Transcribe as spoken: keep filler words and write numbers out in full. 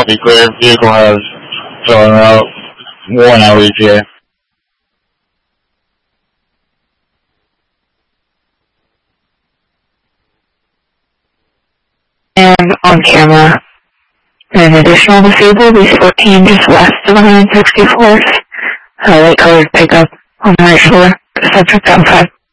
copy, clear. Vehicle has filling out. One L E T A. And on camera, an additional disabled is fourteen just west of one sixty-fourth. A light colored pickup on the right shoulder. Subject outside.